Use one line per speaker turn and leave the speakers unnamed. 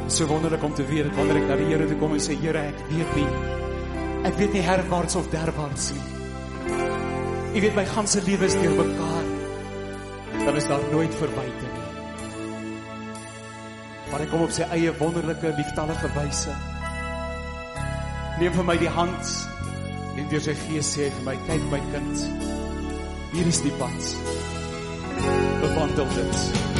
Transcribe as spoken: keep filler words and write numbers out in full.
So wonderlik om te weet, dat wanneer ek na die Here toe kom en sê, Here, ek weet nie, ek weet nie herwaarts of derwaarts nie. Jy weet, my ganse lewe is deur mekaar, dan is daar nooit verwyte nie. Maar ek kom op sy eie wonderlike, lieftallige wyse, neem vir my die hand, en deur sy gees sê vir my, kyk my kind, hier is die pad, bewandel dit.